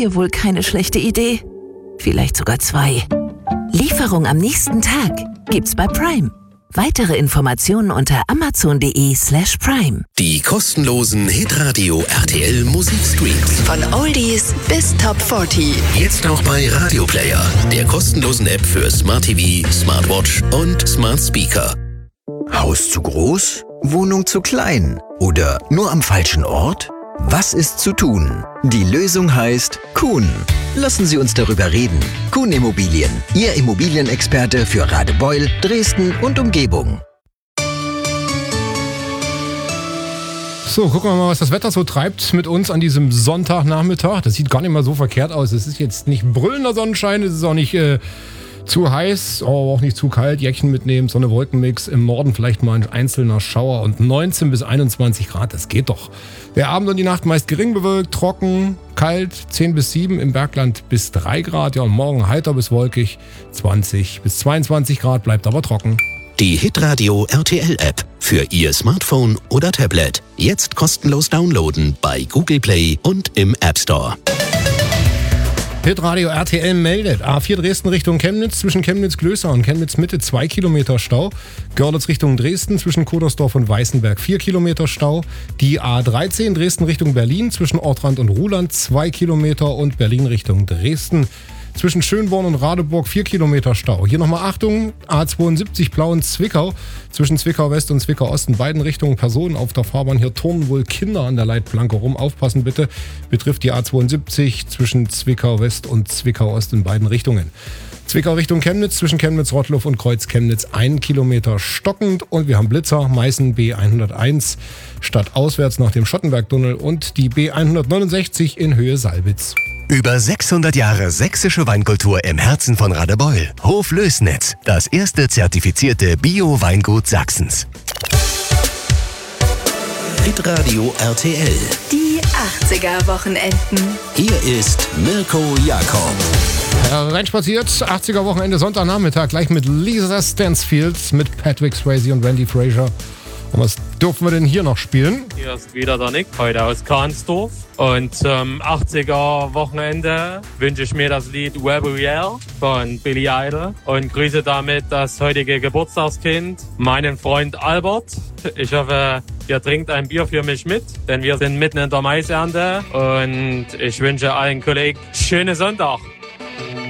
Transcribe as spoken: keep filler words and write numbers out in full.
Neue wohl keine schlechte Idee. Vielleicht sogar zwei. Lieferung am nächsten Tag gibt's bei Prime. Weitere Informationen unter amazon.de slash prime. Die kostenlosen Hitradio R T L Musikstreams. Von Oldies bis Top vierzig. Jetzt auch bei Radio Player, der kostenlosen App für Smart T V, Smartwatch und Smart Speaker. Haus zu groß? Wohnung zu klein? Oder nur am falschen Ort? Was ist zu tun? Die Lösung heißt Kuhn. Lassen Sie uns darüber reden. Kuhn Immobilien, Ihr Immobilienexperte für Radebeul, Dresden und Umgebung. So, gucken wir mal, was das Wetter so treibt mit uns an diesem Sonntagnachmittag. Das sieht gar nicht mal so verkehrt aus. Es ist jetzt nicht brüllender Sonnenschein, es ist auch nicht äh, zu heiß, aber auch nicht zu kalt. Jäckchen mitnehmen, Sonne-Wolken-Mix. Im Norden vielleicht mal ein einzelner Schauer und neunzehn bis einundzwanzig Grad, das geht doch. Der Abend und die Nacht meist gering bewölkt, trocken, kalt, zehn bis sieben, im Bergland bis drei Grad. Ja, und morgen heiter bis wolkig, zwanzig bis zweiundzwanzig Grad, bleibt aber trocken. Die Hitradio R T L App für Ihr Smartphone oder Tablet. Jetzt kostenlos downloaden bei Google Play und im App Store. Hitradio R T L meldet. A vier Dresden Richtung Chemnitz, zwischen Chemnitz-Glößer und Chemnitz-Mitte zwei Kilometer Stau. Görlitz Richtung Dresden, zwischen Kodersdorf und Weißenberg vier Kilometer Stau. Die A dreizehn Dresden Richtung Berlin, zwischen Ortrand und Ruhland zwei Kilometer und Berlin Richtung Dresden. Zwischen Schönborn und Radeburg vier Kilometer Stau. Hier nochmal Achtung, A zweiundsiebzig Plauen-Zwickau. Zwischen Zwickau West und Zwickau Ost in beiden Richtungen Personen auf der Fahrbahn. Hier turnen wohl Kinder an der Leitplanke rum. Aufpassen bitte. Betrifft die A zweiundsiebzig zwischen Zwickau West und Zwickau Ost in beiden Richtungen. Zwickau Richtung Chemnitz, zwischen Chemnitz-Rottluff und Kreuz Chemnitz ein Kilometer stockend. Und wir haben Blitzer, Meißen B hunderteins stadtauswärts nach dem Schottenbergtunnel und die B hundertneunundsechzig in Höhe Salbitz. Über sechshundert Jahre sächsische Weinkultur im Herzen von Radebeul. Hof Lößnitz, das erste zertifizierte Bio-Weingut Sachsens. Hitradio R T L. Die achtziger-Wochenenden. Hier ist Mirko Jakob. Reinspaziert, achtziger-Wochenende, Sonntagnachmittag, gleich mit Lisa Stansfield, mit Patrick Swayze und Randy Fraser. Und was dürfen wir denn hier noch spielen? Hier ist wieder der Nick, heute aus Kahnsdorf. Und zum achtziger-Wochenende wünsche ich mir das Lied Rebel von Billy Idol und grüße damit das heutige Geburtstagskind, meinen Freund Albert. Ich hoffe, ihr trinkt ein Bier für mich mit, denn wir sind mitten in der Maisernte und ich wünsche allen Kollegen schönen Sonntag.